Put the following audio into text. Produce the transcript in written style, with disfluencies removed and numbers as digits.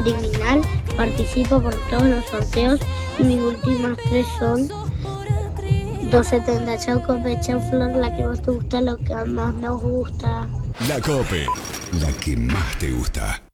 criminal, participo por todos los sorteos y mis últimas 3 son 270. Chau, Cope, chau, Flor, la que más te gusta, lo que más nos gusta. La COPE, la que más te gusta.